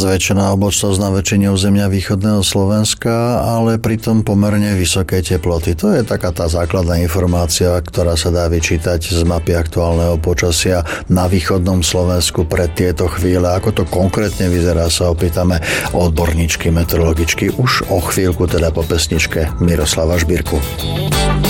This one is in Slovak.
Zväčšená oblačnosť na väčšine územia východného Slovenska, ale pritom pomerne vysoké teploty. To je taká tá základná informácia, ktorá sa dá vyčítať z mapy aktuálneho počasia na východnom Slovensku pre tieto chvíle. Ako to konkrétne vyzerá, sa opýtame odborníčky, meteorologičky už o chvíľku, teda po pesničke Miroslava Žbírku.